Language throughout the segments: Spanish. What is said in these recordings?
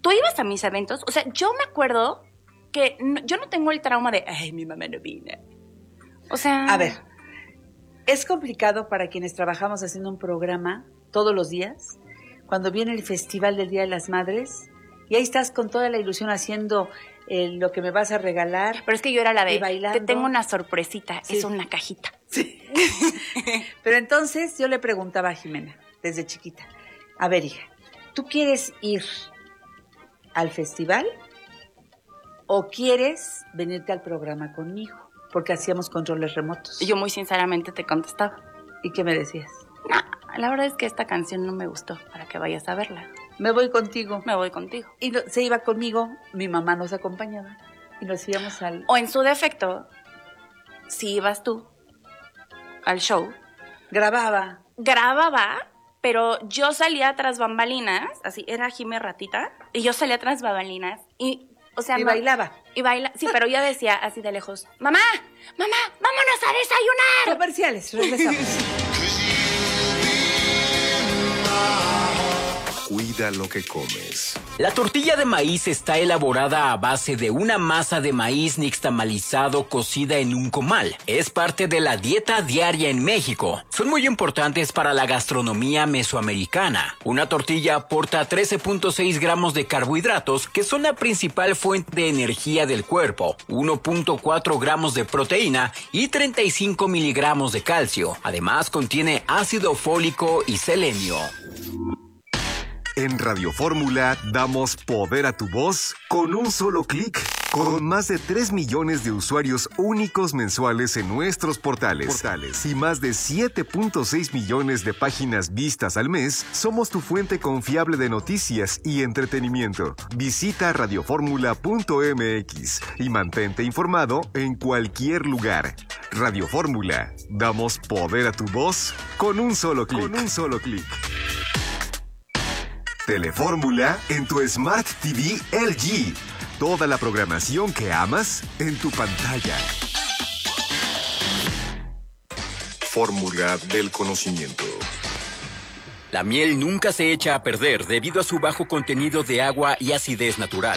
¿Tú ibas a mis eventos? O sea, yo me acuerdo que yo no tengo el trauma de, ay, mi mamá no vino. O sea... A ver, es complicado para quienes trabajamos haciendo un programa todos los días, cuando viene el Festival del Día de las Madres, y ahí estás con toda la ilusión haciendo lo que me vas a regalar. Pero es que yo era la de, bailando. Te tengo una sorpresita, Sí. es una cajita. Sí. Pero entonces yo le preguntaba a Jimena, desde chiquita, a ver, hija, ¿tú quieres ir al festival o quieres venirte al programa conmigo? Porque hacíamos controles remotos. Y yo muy sinceramente te contestaba. ¿Y qué me decías? No, la verdad es que esta canción no me gustó para que vayas a verla. Me voy contigo. Me voy contigo. Y se iba conmigo, mi mamá nos acompañaba y nos íbamos al... O en su defecto, si ibas tú al show, Grababa. pero yo salía tras bambalinas, así, era Jimé Ratita, y yo salía tras bambalinas, y, o sea... Y bailaba. Sí, pero yo decía así de lejos, mamá, vámonos a desayunar. Comerciales, regresamos. Cuida lo que comes. La tortilla de maíz está elaborada a base de una masa de maíz nixtamalizado cocida en un comal. Es parte de la dieta diaria en México. Son muy importantes para la gastronomía mesoamericana. Una tortilla aporta 13.6 gramos de carbohidratos, que son la principal fuente de energía del cuerpo, 1.4 gramos de proteína y 35 miligramos de calcio. Además, contiene ácido fólico y selenio. En Radio Fórmula damos poder a tu voz con un solo clic. Con más de 3 millones de usuarios únicos mensuales en nuestros portales y más de 7.6 millones de páginas vistas al mes, somos tu fuente confiable de noticias y entretenimiento. Visita radioformula.mx y mantente informado en cualquier lugar. Radio Fórmula, damos poder a tu voz con un solo clic. Telefórmula en tu Smart TV LG. Toda la programación que amas en tu pantalla. Fórmula del conocimiento. La miel nunca se echa a perder debido a su bajo contenido de agua y acidez natural.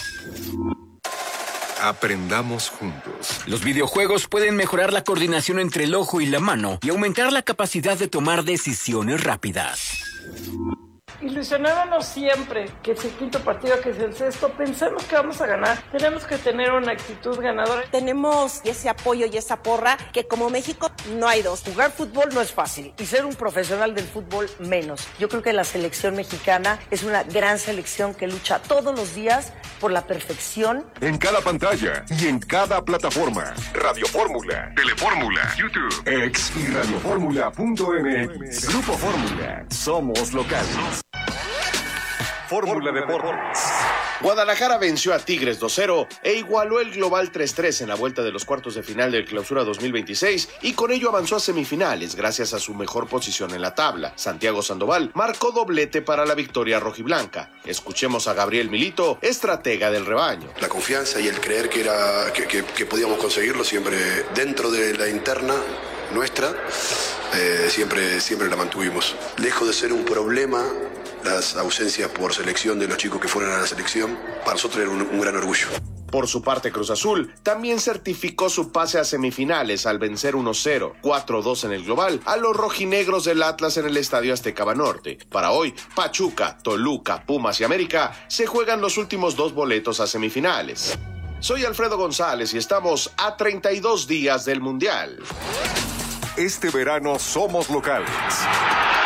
Aprendamos juntos. Los videojuegos pueden mejorar la coordinación entre el ojo y la mano y aumentar la capacidad de tomar decisiones rápidas. Ilusionémonos siempre que es el quinto partido, que es el sexto, pensemos que vamos a ganar, tenemos que tener una actitud ganadora. Tenemos ese apoyo y esa porra que como México no hay dos. Jugar fútbol no es fácil y ser un profesional del fútbol menos. Yo creo que la selección mexicana es una gran selección que lucha todos los días por la perfección. En cada pantalla y en cada plataforma. Radio Fórmula, Telefórmula, YouTube, X y radioformula.mx. Grupo Fórmula. Somos locales. Fórmula Deportes. Guadalajara venció a Tigres 2-0 e igualó el global 3-3 en la vuelta de los cuartos de final del Clausura 2026 y con ello avanzó a semifinales gracias a su mejor posición en la tabla. Santiago Sandoval marcó doblete para la victoria rojiblanca. Escuchemos a Gabriel Milito, estratega del rebaño. La confianza y el creer que podíamos conseguirlo siempre dentro de la interna nuestra, siempre la mantuvimos. Lejos de ser un problema, las ausencias por selección de los chicos que fueron a la selección, para nosotros era un gran orgullo. Por su parte, Cruz Azul también certificó su pase a semifinales al vencer 1-0, 4-2 en el global a los rojinegros del Atlas en el Estadio Azteca Banorte. Para hoy, Pachuca, Toluca, Pumas y América se juegan los últimos 2 boletos a semifinales. Soy Alfredo González y estamos a 32 días del Mundial. Este verano somos locales.